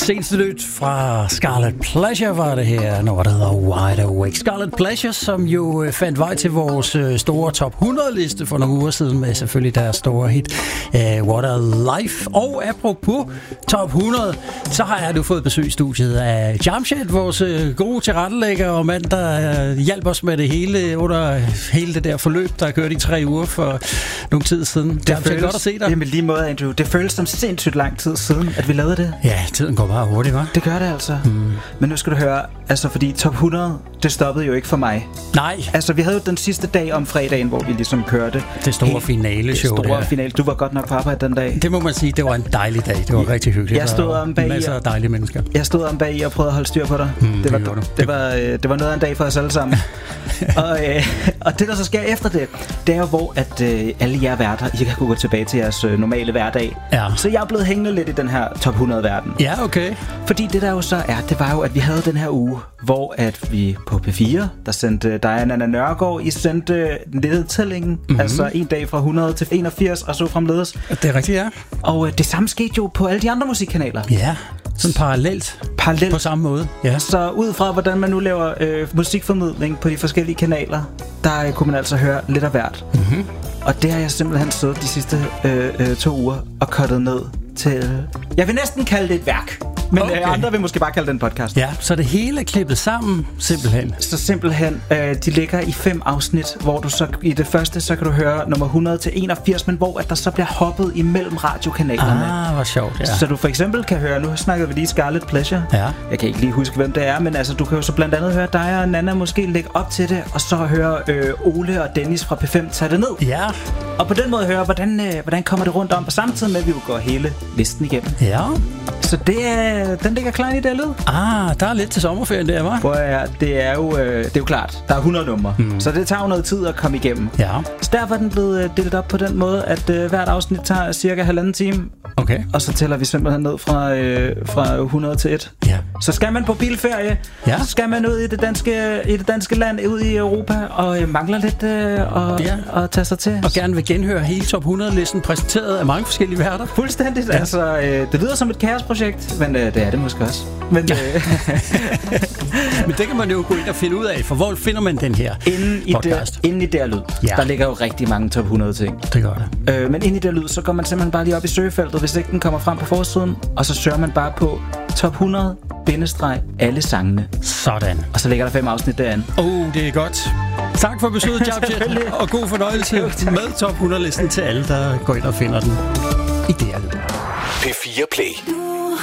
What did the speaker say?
Seneste nyt fra Scarlet Pleasure var det her, når der hedder Wide Awake. Scarlet Pleasure, som jo fandt vej til vores store top 100-liste for nogle uger siden med selvfølgelig deres store hit What a Life. Og apropos top 100, så har jeg nu fået besøg i studiet af Jamshed, vores gode tilrettelægger og mand, der hjalp os med det hele under hele det der forløb, der har kørt i 3 uger for nogle tid siden. Det er godt at se dig. Jamen lige måde, Andrew. Det føles som sindssygt lang tid siden, at vi lavede det. Ja, tiden går bare hurtigt, hva'? Det gør det altså. Men nu skal du høre, altså fordi top 100, det stoppede jo ikke for mig. Nej. Altså vi havde jo den sidste dag om fredagen, hvor vi ligesom kørte det store finale-show. Det store finale. Du var godt nok på arbejde den dag. Det må man sige, det var en dejlig dag. Det var rigtig hyggeligt. Jeg stod om bag masser af dejlige mennesker. Jeg stod om bag og prøvede at holde styr på dig. Det var noget af en dag for os alle sammen. Og det der så sker efter det er jo hvor at alle jer værter, I kan gå tilbage til jeres normale hverdag. Ja. Så jeg er blevet hængende lidt i den her top 100 verden. Ja, okay. Fordi det der jo så er, det var jo at vi havde den her uge, hvor at vi på P4, der sendte Diana Nørgaard, I sendte nedtællingen, altså en dag fra 100 til 81 og så fremledes. Det er rigtigt, ja. Og det samme skete jo på alle de andre musikkanaler. Ja. Sådan parallelt på samme måde. Ja. Så ud fra hvordan man nu laver musikformidling på de forskellige kanaler, der kunne man altså høre lidt af hvert. Og det har jeg simpelthen siddet de sidste 2 uger og cuttet ned til, jeg vil næsten kalde det et værk. Men andre vil måske bare kalde det en podcast. Ja, så det hele er klippet sammen, simpelthen. Så simpelthen, de ligger i 5 afsnit, hvor du så i det første, så kan du høre nummer 100 til 81, men hvor at der så bliver hoppet imellem radiokanalerne. Hvor sjovt, ja. Så du for eksempel kan høre, nu snakker vi lige Scarlet Pleasure. Ja. Jeg kan ikke lige huske, hvem det er, men altså, du kan jo så blandt andet høre dig og Nana måske lægge op til det, og så høre Ole og Dennis fra P5 tage det ned. Ja. Og på den måde høre, hvordan kommer det rundt om, på samtidig med, at vi jo går hele listen igennem. Ja. Så den ligger klar i det lyd. Der er lidt til sommerferien der, hva'? Det er jo klart. Der er 100 numre, så det tager jo noget tid at komme igennem. Ja. Så derfor er den blevet delt op på den måde, at hvert afsnit tager cirka 1,5 time. Okay. Og så tæller vi simpelthen ned fra 100 til 1. Ja. Så skal man på bilferie, så skal man ud i det danske land, ud i Europa, og mangler lidt at tage sig til. Og gerne vil genhøre hele top 100-listen præsenteret af mange forskellige værter. Fuldstændigt. Ja. Altså, det lyder som et kaosprojekt, men det er det måske også. Men det kan man jo gå ind og finde ud af, for hvor finder man den her podcast? Inden i der lyd, der ligger jo rigtig mange top 100 ting. Det gør det. Men inden i der lyd, så går man simpelthen bare lige op i søgefeltet, hvis ikke den kommer frem på forsiden, og så søger man bare på top 100 alle sangene. Sådan. Og så ligger der 5 afsnit derinde. Det er godt. Tak for besøget, Jamshed, og god fornøjelse med top 100-listen til alle, der går ind og finder den i det her lyd. P4 Play.